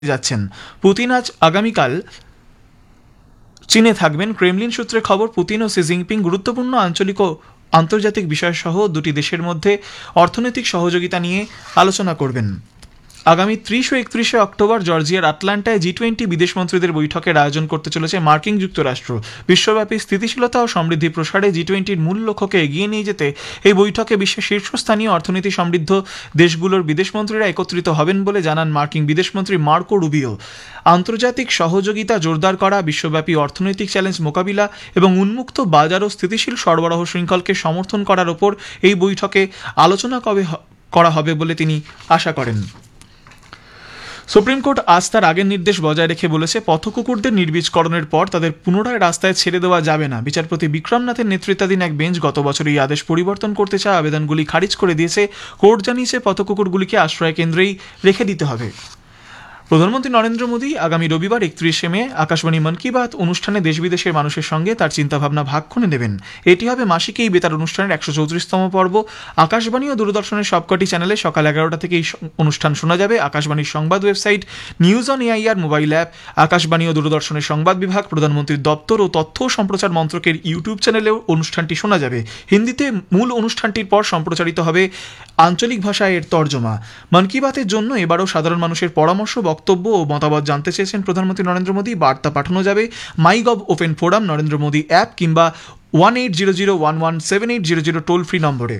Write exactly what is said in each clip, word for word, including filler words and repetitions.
যাচ্ছেন। পুতিন আজ আগামীকাল চীনে থাকবেন। ক্রেমলিন সূত্রে খবর, পুতিন ও শি জিনপিং গুরুত্বপূর্ণ আঞ্চলিক ও আন্তর্জাতিক বিষয়সহ দুটি দেশের মধ্যে অর্থনৈতিক সহযোগিতা নিয়ে আলোচনা করবেন। আগামী ত্রিশ ও একত্রিশে অক্টোবর জর্জিয়ার আটলান্টায় জি টোয়েন্টি বিদেশমন্ত্রীদের বৈঠকের আয়োজন করতে চলেছে মার্কিন যুক্তরাষ্ট্র। বিশ্বব্যাপী স্থিতিশীলতা ও সমৃদ্ধি প্রসারে জি টোয়েন্টির মূল লক্ষ্যকে এগিয়ে নিয়ে যেতে এই বৈঠকে বিশ্বের শীর্ষস্থানীয় অর্থনীতি সমৃদ্ধ দেশগুলোর বিদেশমন্ত্রীরা একত্রিত হবেন বলে জানান মার্কিন বিদেশমন্ত্রী মার্কো রুবিও। আন্তর্জাতিক সহযোগিতা জোরদার করা, বিশ্বব্যাপী অর্থনৈতিক চ্যালেঞ্জ মোকাবিলা এবং উন্মুক্ত বাজার ও স্থিতিশীল সরবরাহ শৃঙ্খলকে সমর্থন করার ওপর এই বৈঠকে আলোচনা কবে করা হবে বলে তিনি আশা করেন। সুপ্রিম কোর্ট আজ তার আগের নির্দেশ বজায় রেখে বলেছে, পথকুকুরদের নির্বীজকরণের পর তাদের পুনরায় রাস্তায় ছেড়ে দেওয়া যাবে না। বিচারপতি বিক্রমনাথের নেতৃত্বাধীন এক বেঞ্চ গত বছর এই আদেশ পরিবর্তন করতে চায় আবেদনগুলি খারিজ করে দিয়েছে। কোর্ট জানিয়েছে পথকুকুরগুলিকে আশ্রয় কেন্দ্রেই রেখে দিতে হবে। প্রধানমন্ত্রী নরেন্দ্র মোদী আগামী রবিবার একত্রিশে মে আকাশবাণী মন কি বাত অনুষ্ঠানে দেশ বিদেশের মানুষের সঙ্গে তার চিন্তাভাবনা ভাগ করে নেবেন। এটি হবে মাসিক এই বেতার অনুষ্ঠানের একশো চৌত্রিশতম পর্ব। আকাশবাণী ও দূরদর্শনের সবকটি চ্যানেলে সকাল এগারোটা থেকে এই অনুষ্ঠান শোনা যাবে। আকাশবাণীর সংবাদ website, news on AIR mobile app, Akashvani ও দূরদর্শনের সংবাদ বিভাগ, প্রধানমন্ত্রীর দপ্তর ও তথ্য ও সম্প্রচার মন্ত্রকের ইউটিউব চ্যানেলেও অনুষ্ঠানটি শোনা যাবে। হিন্দিতে মূল অনুষ্ঠানটির পর সম্প্রচারিত হবে আঞ্চলিক ভাষায় এর তর্জমা। মন কি বাতের জন্য এবারও সাধারণ মানুষের পরামর্শ, বক্তব্য ও মতামত জানতে চেয়েছেন প্রধানমন্ত্রী নরেন্দ্র মোদী। বার্তা পাঠানো যাবে মাই gov open forum, Narendra Modi app কিংবা one eight zero zero one one seven eight zero zero toll free নম্বরে।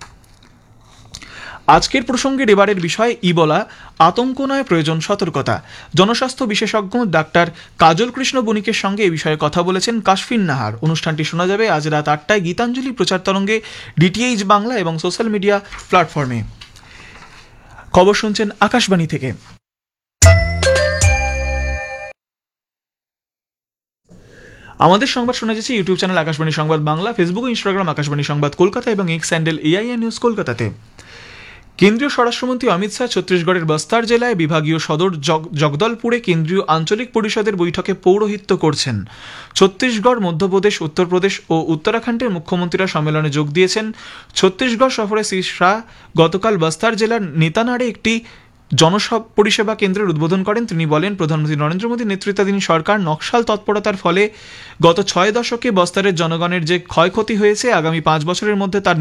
আজকের প্রসঙ্গের এবারের বিষয় ইবোলা। আতঙ্ক নয়, প্রয়োজন সতর্কতা। জনস্বাস্থ্য বিশেষজ্ঞ ডাক্তার কাজল কৃষ্ণ বণিকের সঙ্গে এই বিষয়ে কথা বলেছেন কাশফিন নাহার। অনুষ্ঠানটি শোনা যাবে আজ রাত আটটায় গীতাঞ্জলি প্রচার তরঙ্গে, ডিটিএইচ বাংলা এবং সোশ্যাল মিডিয়া প্ল্যাটফর্মে। খবর শুনছেন আকাশবাণী থেকে। আমাদের সংবাদ শোনা যাচ্ছে ইউটিউব চ্যানেল আকাশবাণী সংবাদ বাংলা, ফেসবুক ও ইনস্টাগ্রাম আকাশবাণী সংবাদ কলকাতা এবং এক্স হ্যান্ডেল এআইএন নিউজ কলকাতাতে। কেন্দ্রীয় স্বরাষ্ট্রমন্ত্রী অমিত শাহ ছত্তিশগড়ের বস্তার জেলায় বিভাগীয় সদর জগদলপুরে কেন্দ্রীয় আঞ্চলিক পরিষদের বৈঠকে পৌরোহিত্য করছেন। ছত্তিশগড়, মধ্যপ্রদেশ, উত্তরপ্রদেশ ও উত্তরাখণ্ডের মুখ্যমন্ত্রীরা সম্মেলনে যোগ দিয়েছেন। ছত্তিশগড় সফরে শ্রী শাহ গতকাল বস্তার জেলার নেতানাড়ে একটি জনসব পরিষেবা কেন্দ্রের উদ্বোধন করেন। তিনি বলেন, প্রধানমন্ত্রী নরেন্দ্র মোদী নেতৃত্বাধীন সরকার নকশাল তৎপরতার ফলে গত ছয় দশকে বস্তারের জনগণের যে ক্ষয়ক্ষতি হয়েছে, আগামী পাঁচ বছরের মধ্যে তার